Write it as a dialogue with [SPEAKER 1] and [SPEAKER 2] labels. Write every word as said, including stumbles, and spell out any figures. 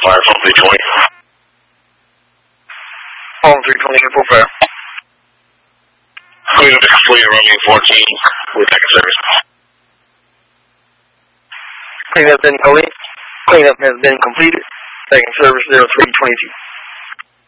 [SPEAKER 1] Fire phone three twenty.
[SPEAKER 2] Phone three twenty, full fire.
[SPEAKER 1] Clean up to complete running fourteen with second service.
[SPEAKER 2] Cleanup been complete. Cleanup has been completed. Second service zero three twenty-two.